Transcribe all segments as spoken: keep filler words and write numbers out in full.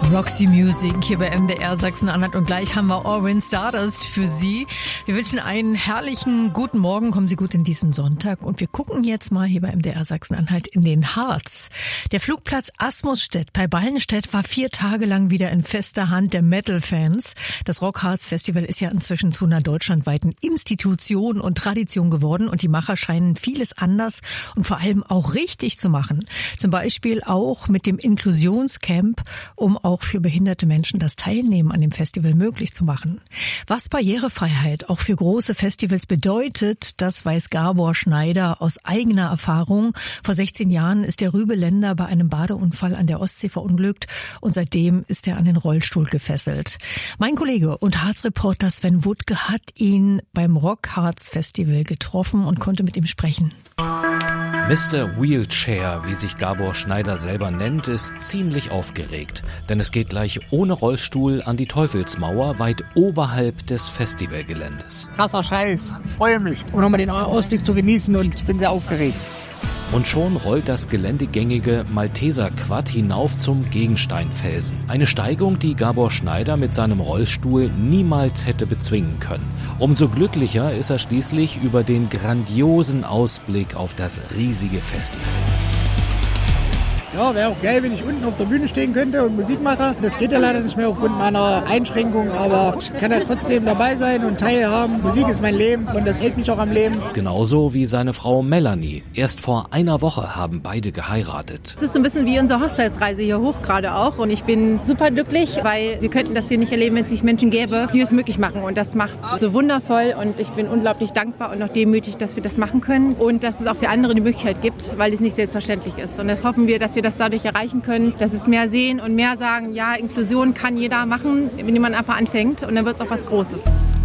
Roxy Music hier bei M D R Sachsen-Anhalt und gleich haben wir Orange Stardust für Sie. Wir wünschen einen herrlichen guten Morgen, kommen Sie gut in diesen Sonntag und wir gucken jetzt mal hier bei M D R Sachsen-Anhalt in den Harz. Der Flugplatz Asmusstedt bei Ballenstedt war vier Tage lang wieder in fester Hand der Metal-Fans. Das Rockharz-Festival ist ja inzwischen zu einer deutschlandweiten Institution und Tradition geworden und die Macher scheinen vieles anders und vor allem auch richtig zu machen. Zum Beispiel auch mit dem Inklusionscamp, um auch für behinderte Menschen das Teilnehmen an dem Festival möglich zu machen. Was Barrierefreiheit auch für große Festivals bedeutet, das weiß Gabor Schneider aus eigener Erfahrung. Vor sechzehn Jahren ist der Rübeländer bei einem Badeunfall an der Ostsee verunglückt und seitdem ist er an den Rollstuhl gefesselt. Mein Kollege und Harz-Reporter Sven Wuttke hat ihn beim Rockharz-Festival getroffen und konnte mit ihm sprechen. Mister Wheelchair, wie sich Gabor Schneider selber nennt, ist ziemlich aufgeregt. Denn es geht gleich ohne Rollstuhl an die Teufelsmauer, weit oberhalb des Festivalgeländes. Krasser Scheiß, ich freue mich, um nochmal den Ausblick zu genießen und bin sehr aufgeregt. Und schon rollt das geländegängige Malteser Quad hinauf zum Gegensteinfelsen. Eine Steigung, die Gabor Schneider mit seinem Rollstuhl niemals hätte bezwingen können. Umso glücklicher ist er schließlich über den grandiosen Ausblick auf das riesige Festival. Ja, wäre auch geil, wenn ich unten auf der Bühne stehen könnte und Musik mache. Das geht ja leider nicht mehr aufgrund meiner Einschränkung, aber ich kann ja trotzdem dabei sein und teilhaben. Musik ist mein Leben und das hält mich auch am Leben. Genauso wie seine Frau Melanie. Erst vor einer Woche haben beide geheiratet. Es ist so ein bisschen wie unsere Hochzeitsreise hier hoch gerade auch und ich bin super glücklich, weil wir könnten das hier nicht erleben, wenn es nicht Menschen gäbe, die es möglich machen und das macht so wundervoll und ich bin unglaublich dankbar und auch demütig, dass wir das machen können und dass es auch für andere die Möglichkeit gibt, weil es nicht selbstverständlich ist und das hoffen wir, dass wir das dadurch erreichen können, dass es mehr sehen und mehr sagen, ja, Inklusion kann jeder machen, wenn man einfach anfängt und dann wird es auch was Großes.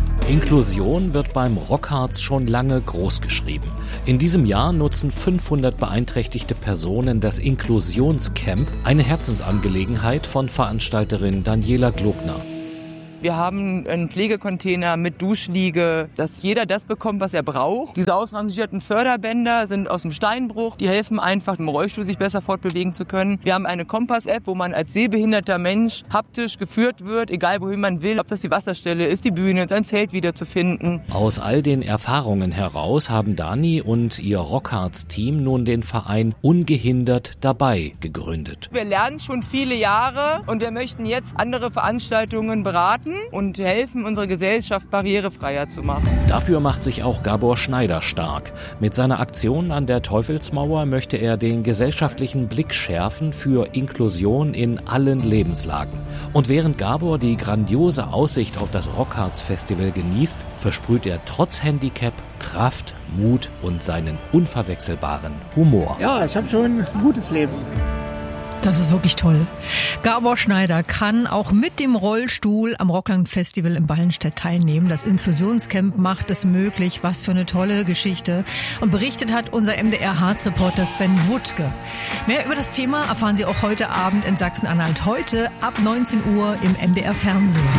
Inklusion wird beim Rockharz schon lange groß geschrieben. In diesem Jahr nutzen fünfhundert beeinträchtigte Personen das Inklusionscamp, eine Herzensangelegenheit von Veranstalterin Daniela Glogner. Wir haben einen Pflegecontainer mit Duschliege, dass jeder das bekommt, was er braucht. Diese ausrangierten Förderbänder sind aus dem Steinbruch. Die helfen einfach, im Rollstuhl sich besser fortbewegen zu können. Wir haben eine Kompass-App, wo man als sehbehinderter Mensch haptisch geführt wird, egal wohin man will. Ob das die Wasserstelle ist, die Bühne, sein Zelt wiederzufinden. Aus all den Erfahrungen heraus haben Dani und ihr Rockharz-Team nun den Verein Ungehindert dabei gegründet. Wir lernen schon viele Jahre und wir möchten jetzt andere Veranstaltungen beraten und helfen, unsere Gesellschaft barrierefreier zu machen. Dafür macht sich auch Gabor Schneider stark. Mit seiner Aktion an der Teufelsmauer möchte er den gesellschaftlichen Blick schärfen für Inklusion in allen Lebenslagen. Und während Gabor die grandiose Aussicht auf das Rockharz-Festival genießt, versprüht er trotz Handicap Kraft, Mut und seinen unverwechselbaren Humor. Ja, ich habe schon ein gutes Leben. Das ist wirklich toll. Gabor Schneider kann auch mit dem Rollstuhl am Rockland-Festival in Ballenstedt teilnehmen. Das Inklusionscamp macht es möglich. Was für eine tolle Geschichte. Und berichtet hat unser M D R Harz-Reporter Sven Wuttke. Mehr über das Thema erfahren Sie auch heute Abend in Sachsen-Anhalt. Heute ab neunzehn Uhr im M D R Fernsehen.